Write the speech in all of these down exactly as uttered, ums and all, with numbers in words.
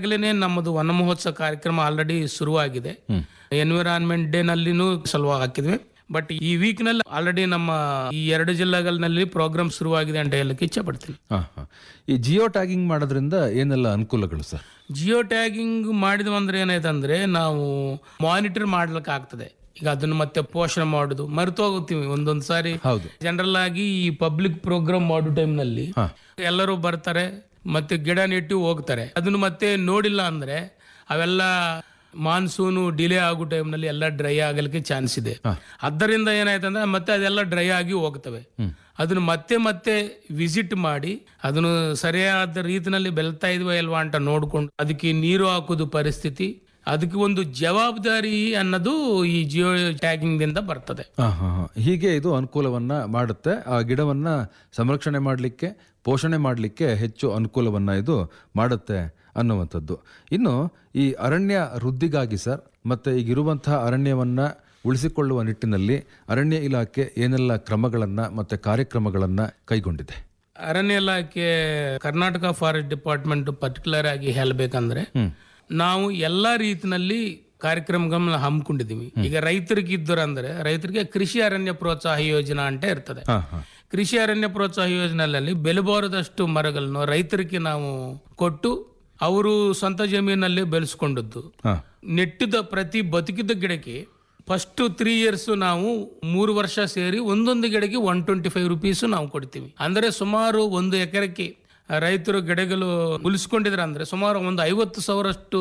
ಈಗಾಗಲೇ ನಮ್ಮದು ವನ ಮಹೋತ್ಸವ ಕಾರ್ಯಕ್ರಮ ಆಲ್ರೆಡಿ ಶುರುವಾಗಿದೆ. ಎನ್ವಿರಾನ್ಮೆಂಟ್ ಡೇ ನಲ್ಲಿನೂ ಸಲುವಾಗಿ ಹಾಕಿದ್ವಿ. ಬಟ್ ಈ ವೀಕ್ ನಲ್ಲಿ ಆಲ್ರೆಡಿ ನಮ್ಮ ಈ ಎರಡು ಜಿಲ್ಲೆಗಳಲ್ಲಿ ಪ್ರೋಗ್ರಾಮ್ ಶುರುವಾಗಿದೆ ಅಂತ ಹೇಳಕ್ಕೆ ಇಚ್ಛೆ ಪಡ್ತೀನಿ. ಈ ಜಿಯೋ ಟ್ಯಾಗಿಂಗ್ ಮಾಡೋದ್ರಿಂದ ಏನೆಲ್ಲ ಅನುಕೂಲಗಳು ಸರ್? ಜಿಯೋ ಟ್ಯಾಗಿಂಗ್ ಮಾಡಿದ್ವಿ ಅಂದ್ರೆ ಏನಾಯ್ತು ಅಂದ್ರೆ ನಾವು ಮಾನಿಟರ್ ಮಾಡ್ಲಿಕ್ಕೆ ಆಗ್ತದೆ. ಈಗ ಅದನ್ನ ಮತ್ತೆ ಪೋಷಣೆ ಮಾಡುದು ಮರೆತು ಹೋಗುತ್ತೀವಿ ಒಂದೊಂದ್ ಸಾರಿ. ಜನರಲ್ ಆಗಿ ಈ ಪಬ್ಲಿಕ್ ಪ್ರೋಗ್ರಾಮ್ ಮಾಡೋ ಟೈಮ್ ನಲ್ಲಿ ಎಲ್ಲರೂ ಬರ್ತಾರೆ ಮತ್ತೆ ಗಿಡ ನೆಟ್ಟು ಹೋಗ್ತಾರೆ. ಅದನ್ನು ಮತ್ತೆ ನೋಡಿಲ್ಲ ಅಂದ್ರೆ ಅವೆಲ್ಲ ಮಾನ್ಸೂನು ಡಿಲೇ ಆಗೋ ಟೈಮ್ ನಲ್ಲಿ ಎಲ್ಲ ಡ್ರೈ ಆಗಲಿಕ್ಕೆ ಚಾನ್ಸ್ ಇದೆ. ಅದರಿಂದ ಏನಾಯ್ತಂದ್ರೆ ಮತ್ತೆ ಅದೆಲ್ಲ ಡ್ರೈ ಆಗಿ ಹೋಗ್ತವೆ. ಅದನ್ನು ಮತ್ತೆ ಮತ್ತೆ ವಿಸಿಟ್ ಮಾಡಿ ಅದನ್ನು ಸರಿಯಾದ ರೀತಿನಲ್ಲಿ ಬೆಳ್ತಾ ಇದ್ವಾ ಇಲ್ವಾ ಅಂತ ನೋಡ್ಕೊಂಡು ಅದಕ್ಕೆ ನೀರು ಹಾಕೋದು ಪರಿಸ್ಥಿತಿ, ಅದಕ್ಕೆ ಒಂದು ಜವಾಬ್ದಾರಿ ಅನ್ನೋದು ಈ ಜಿಯೋ ಟ್ಯಾಗಿಂಗ್ ದಿಂದ ಬರ್ತದೆ. ಹೀಗೆ ಇದು ಅನುಕೂಲವನ್ನ ಮಾಡುತ್ತೆ. ಆ ಗಿಡವನ್ನ ಸಂರಕ್ಷಣೆ ಮಾಡಲಿಕ್ಕೆ, ಪೋಷಣೆ ಮಾಡಲಿಕ್ಕೆ ಹೆಚ್ಚು ಅನುಕೂಲವನ್ನ ಇದು ಮಾಡುತ್ತೆ ಅನ್ನುವಂಥದ್ದು. ಇನ್ನು ಈ ಅರಣ್ಯ ವೃದ್ಧಿಗಾಗಿ ಸರ್, ಮತ್ತೆ ಈಗಿರುವಂತಹ ಅರಣ್ಯವನ್ನ ಉಳಿಸಿಕೊಳ್ಳುವ ನಿಟ್ಟಿನಲ್ಲಿ ಅರಣ್ಯ ಇಲಾಖೆ ಏನೆಲ್ಲ ಕ್ರಮಗಳನ್ನ ಮತ್ತೆ ಕಾರ್ಯಕ್ರಮಗಳನ್ನ ಕೈಗೊಂಡಿದೆ? ಅರಣ್ಯ ಇಲಾಖೆ, ಕರ್ನಾಟಕ ಫಾರೆಸ್ಟ್ ಡಿಪಾರ್ಟ್ಮೆಂಟ್ ಪರ್ಟಿಕ್ಯುಲರ್ ಆಗಿ ಹೇಳಬೇಕಂದ್ರೆ ನಾವು ಎಲ್ಲಾ ರೀತಿನಲ್ಲಿ ಕಾರ್ಯಕ್ರಮಗಳನ್ನ ಹಮ್ಮಿಕೊಂಡಿದೀವಿ. ಈಗ ರೈತರಿಗೆ ಇದ್ದರು ಅಂದ್ರೆ ರೈತರಿಗೆ ಕೃಷಿ ಅರಣ್ಯ ಪ್ರೋತ್ಸಾಹ ಯೋಜನಾ ಅಂತ ಇರ್ತದೆ. ಕೃಷಿ ಅರಣ್ಯ ಪ್ರೋತ್ಸಾಹ ಯೋಜನೆಯಲ್ಲಿ ಬೆಲೆಬಾರದಷ್ಟು ಮರಗಳನ್ನು ರೈತರಿಗೆ ನಾವು ಕೊಟ್ಟು ಅವರು ಸ್ವಂತ ಜಮೀನಲ್ಲಿ ಬೆಳೆಸ್ಕೊಂಡದ್ದು. ನೆಟ್ಟಿದ ಪ್ರತಿ ಬದುಕಿದ ಗಿಡಕ್ಕೆ ಫಸ್ಟ್ ತ್ರೀ ಇಯರ್ಸ್ ನಾವು ಮೂರು ವರ್ಷ ಸೇರಿ ಒಂದೊಂದು ಗಿಡಕ್ಕೆ ಒನ್ ಟ್ವೆಂಟಿ ಫೈವ್ ರುಪೀಸ್ ನಾವು ಕೊಡ್ತೀವಿ. ಅಂದ್ರೆ ಸುಮಾರು ಒಂದು ಎಕರೆಕ್ಕೆ ರೈತರು ಗಿಡಗಳು ಉಳಿಸ್ಕೊಂಡಿದ್ರ ಅಂದ್ರೆ ಸುಮಾರು ಒಂದು ಐವತ್ತು ಸಾವಿರಷ್ಟು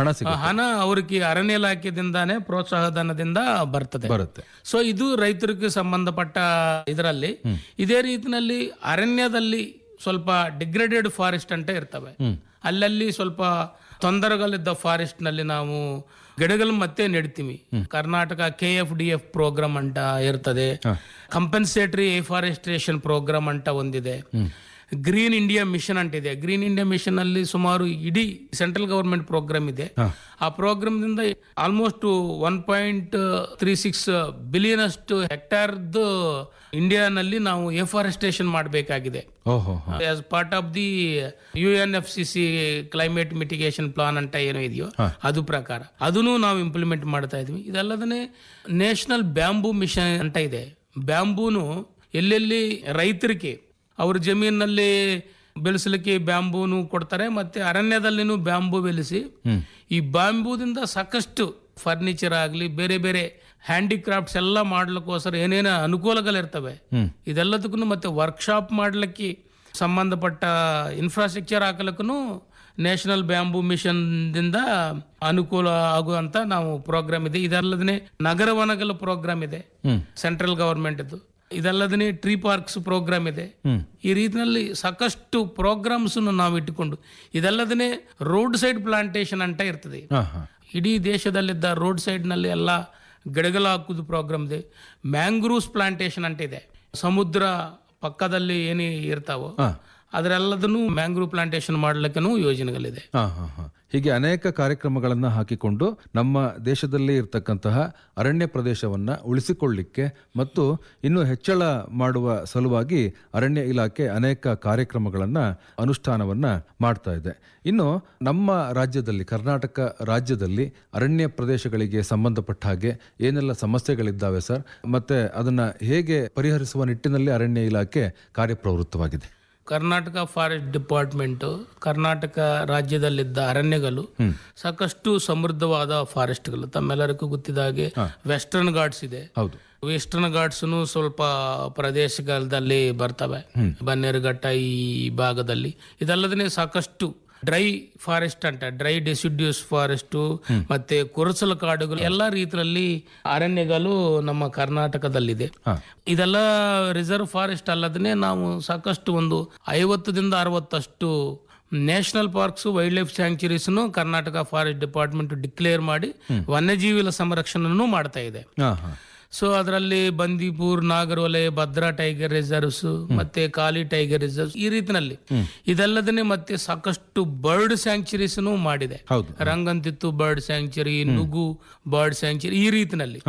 ಹಣ ಅವ್ರಿಗೆ ಅರಣ್ಯ ಇಲಾಖೆದಿಂದಾನೇ ಪ್ರೋತ್ಸಾಹ ಧನದಿಂದ ಬರ್ತದೆ ಬರುತ್ತೆ. ಸೊ ಇದು ರೈತರಿಗೆ ಸಂಬಂಧಪಟ್ಟ ಇದರಲ್ಲಿ. ಇದೇ ರೀತಿನಲ್ಲಿ ಅರಣ್ಯದಲ್ಲಿ ಸ್ವಲ್ಪ ಡಿಗ್ರೇಡೆಡ್ ಫಾರೆಸ್ಟ್ ಅಂತ ಇರ್ತವೆ. ಅಲ್ಲಲ್ಲಿ ಸ್ವಲ್ಪ ತೊಂದರೆಗಳಿದ್ದ ಫಾರೆಸ್ಟ್ ನಲ್ಲಿ ನಾವು ಗಿಡಗಳು ಮತ್ತೆ ನೆಡ್ತೀವಿ. Karnataka K F D F program ಅಂತ ಇರ್ತದೆ. ಕಂಪನ್ಸೇಟರಿ ಎಫಾರೆಸ್ಟ್ರೇಷನ್ ಪ್ರೋಗ್ರಾಮ್ ಅಂತ ಒಂದಿದೆ. ಗ್ರೀನ್ ಇಂಡಿಯಾ ಮಿಷನ್ ಅಂತಿದೆ. ಗ್ರೀನ್ ಇಂಡಿಯಾ ಮಿಷನ್ ಅಲ್ಲಿ ಸುಮಾರು ಇಡೀ ಸೆಂಟ್ರಲ್ ಗವರ್ಮೆಂಟ್ ಪ್ರೋಗ್ರಾಮ್ ಇದೆ. ಆ ಪ್ರೋಗ್ರಾಮ್ ದಿಂದ almost one point three six billion ಅಷ್ಟು ಹೆಕ್ಟಾರ್ ಇಂಡಿಯಾನಲ್ಲಿ ನಾವು ಎಫಾರೆಸ್ಟೇಷನ್ ಮಾಡಬೇಕಾಗಿದೆ. As part of the U N F C C climate mitigation plan ಅಂತ ಏನೋ ಇದೆಯೋ ಅದು ಪ್ರಕಾರ ಅದನ್ನು ನಾವು ಇಂಪ್ಲಿಮೆಂಟ್ ಮಾಡ್ತಾ ಇದ್ವಿ. ಇದಲ್ಲದೇ ನ್ಯಾಷನಲ್ ಬ್ಯಾಂಬೂ ಮಿಷನ್ ಅಂತ ಇದೆ. ಬ್ಯಾಂಬೂನು ಎಲ್ಲೆಲ್ಲಿ ರೈತರಿಗೆ ಅವ್ರ ಜಮೀನಲ್ಲಿ ಬೆಳೆಸಲಿಕ್ಕೆ ಬ್ಯಾಂಬೂನು ಕೊಡ್ತಾರೆ, ಮತ್ತೆ ಅರಣ್ಯದಲ್ಲಿನೂ ಬ್ಯಾಂಬೂ ಬೆಳೆಸಿ ಈ ಬ್ಯಾಂಬೂದಿಂದ ಸಾಕಷ್ಟು ಫರ್ನಿಚರ್ ಆಗಲಿ ಬೇರೆ ಬೇರೆ ಹ್ಯಾಂಡಿಕ್ರಾಫ್ಟ್ಸ್ ಎಲ್ಲ ಮಾಡ್ಲಿಕ್ಕೋಸ್ಕರ ಏನೇನ ಅನುಕೂಲಗಳಿರ್ತವೆ. ಇದೆಲ್ಲದಕ್ಕೂ ಮತ್ತೆ ವರ್ಕ್ಶಾಪ್ ಮಾಡ್ಲಿಕ್ಕೆ ಸಂಬಂಧಪಟ್ಟ ಇನ್ಫ್ರಾಸ್ಟ್ರಕ್ಚರ್ ಹಾಕಲಿಕ್ಕೂ ನ್ಯಾಷನಲ್ ಬ್ಯಾಂಬೂ ಮಿಷನ್ ದಿಂದ ಅನುಕೂಲ ಆಗುವಂತ ನಾವು ಪ್ರೋಗ್ರಾಮ್ ಇದೆ. ಇದಲ್ಲದೇ ನಗರ ವನಗಳ ಪ್ರೋಗ್ರಾಮ್ ಇದೆ ಸೆಂಟ್ರಲ್ ಗವರ್ಮೆಂಟ್. ಇದಲ್ಲದೇ ಟ್ರೀ ಪಾರ್ಕ್ಸ್ ಪ್ರೋಗ್ರಾಮ್ ಇದೆ. ಈ ರೀತಿಯಲ್ಲಿ ಸಾಕಷ್ಟು ಪ್ರೋಗ್ರಾಮ್ಸ್ ನಾವು ಇಟ್ಟುಕೊಂಡು, ಇದಲ್ಲದೇ ರೋಡ್ ಸೈಡ್ ಪ್ಲಾಂಟೇಶನ್ ಅಂತ ಇರ್ತದೆ. ಇಡೀ ದೇಶದಲ್ಲಿದ್ದ ರೋಡ್ ಸೈಡ್ ನಲ್ಲಿ ಎಲ್ಲ ಗಿಡಗಳು ಹಾಕುದು ಪ್ರೋಗ್ರಾಮ್ ಇದೆ. ಮ್ಯಾಂಗ್ರೂವ್ಸ್ ಪ್ಲಾಂಟೇಶನ್ ಅಂತ ಇದೆ. ಸಮುದ್ರ ಪಕ್ಕದಲ್ಲಿ ಏನೇ ಇರ್ತಾವೋ ಅದರೆಲ್ಲದನ್ನು ಮ್ಯಾಂಗ್ರೂವ್ ಪ್ಲಾಂಟೇಶನ್ ಮಾಡ್ಲಿಕ್ಕೂ ಯೋಜನೆಗಳಿದೆ. ಹೀಗೆ ಅನೇಕ ಕಾರ್ಯಕ್ರಮಗಳನ್ನು ಹಾಕಿಕೊಂಡು ನಮ್ಮ ದೇಶದಲ್ಲಿ ಇರತಕ್ಕಂತಹ ಅರಣ್ಯ ಪ್ರದೇಶವನ್ನ ಉಳಿಸಿಕೊಳ್ಳಿಕ್ಕೆ ಮತ್ತು ಇನ್ನು ಹೆಚ್ಚಳ ಮಾಡುವ ಸಲುವಾಗಿ ಅರಣ್ಯ ಇಲಾಖೆ ಅನೇಕ ಕಾರ್ಯಕ್ರಮಗಳನ್ನ ಅನುಷ್ಠಾನವನ್ನ ಮಾಡ್ತಾ ಇದೆ. ಇನ್ನು ನಮ್ಮ ರಾಜ್ಯದಲ್ಲಿ, ಕರ್ನಾಟಕ ರಾಜ್ಯದಲ್ಲಿ ಅರಣ್ಯ ಪ್ರದೇಶಗಳಿಗೆ ಸಂಬಂಧಪಟ್ಟ ಹಾಗೆ ಏನೆಲ್ಲ ಸಮಸ್ಯೆಗಳಿದ್ದಾವೆ ಸರ್, ಮತ್ತೆ ಅದನ್ನ ಹೇಗೆ ಪರಿಹರಿಸುವ ನಿಟ್ಟಿನಲ್ಲಿ ಅರಣ್ಯ ಇಲಾಖೆ ಕಾರ್ಯಪ್ರವೃತ್ತವಾಗಿದೆ? ಕರ್ನಾಟಕ ಫಾರೆಸ್ಟ್ ಡಿಪಾರ್ಟ್ಮೆಂಟ್ ಕರ್ನಾಟಕ ರಾಜ್ಯದಲ್ಲಿದ್ದ ಅರಣ್ಯಗಳು ಸಾಕಷ್ಟು ಸಮೃದ್ಧವಾದ ಫಾರೆಸ್ಟ್ಗಳು ತಮ್ಮೆಲ್ಲರಿಗೂ ಗೊತ್ತಿದ ಹಾಗೆ ವೆಸ್ಟರ್ನ್ ಘಾಟ್ಸ್ ಇದೆ. ವೆಸ್ಟರ್ನ್ ಘಾಟ್ಸ್ ಸ್ವಲ್ಪ ಪ್ರದೇಶಗಳಲ್ಲಿ ಬರ್ತವೆ, ಬನ್ನೇರುಘಟ್ಟ ಈ ಭಾಗದಲ್ಲಿ. ಇದಲ್ಲದೇ ಸಾಕಷ್ಟು ಡ್ರೈ ಫಾರೆಸ್ಟ್ ಅಂತ, ಡ್ರೈ ಡೆಸಿಡ್ಯೂಸ್ ಫಾರೆಸ್ಟ್ ಮತ್ತೆ ಕುರಸಲ ಕಾಡುಗಳು ಎಲ್ಲಾ ರೀತಿಯಲ್ಲಿ ಅರಣ್ಯಗಳು ನಮ್ಮ ಕರ್ನಾಟಕದಲ್ಲಿದೆ. ಇದೆಲ್ಲ ರಿಸರ್ವ್ ಫಾರೆಸ್ಟ್ ಅಲ್ಲದೇ ನಾವು ಸಾಕಷ್ಟು ಒಂದು ಐವತ್ತರಿಂದ ಅರವತ್ತಷ್ಟು national parks, wild life sanctuaries Karnataka forest department declare ಮಾಡಿ ವನ್ಯಜೀವಿಗಳ ಸಂರಕ್ಷಣೆಯನ್ನು ಮಾಡ್ತಾ ಇದೆ. ಸೊ ಅದರಲ್ಲಿ ಬಂದೀಪುರ್, ನಾಗರಹೊಳೆ, ಭದ್ರಾ ಟೈಗರ್ ರಿಸರ್ವ್ಸ್ ಮತ್ತೆ ಕಾಲಿ ಟೈಗರ್ ರಿಸರ್ವ್ಸ್ ಈ ರೀತಿನಲ್ಲಿ. ಇದಲ್ಲದೇ ಮತ್ತೆ ಸಾಕಷ್ಟು ಬರ್ಡ್ ಸ್ಯಾಂಕ್ಚುರೀಸ್ ಮಾಡಿದೆ. ರಂಗಂತಿತ್ತು bird sanctuary, Nugu bird sanctuary ಈ ರೀತಿನಲ್ಲಿ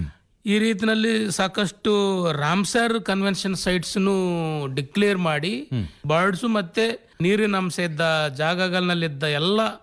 ಈ ರೀತಿನಲ್ಲಿ ಸಾಕಷ್ಟು ರಾಮ್ಸರ್ ಕನ್ವೆನ್ಷನ್ ಸೈಟ್ಸ್ ಡಿಕ್ಲೇರ್ ಮಾಡಿ ಬರ್ಡ್ಸ್ ಮತ್ತೆ ನೀರಿನ ಅಂಶ ಇದ್ದ ಜಾಗಗಳಲ್ಲಿದ್ದ ಎಲ್ಲ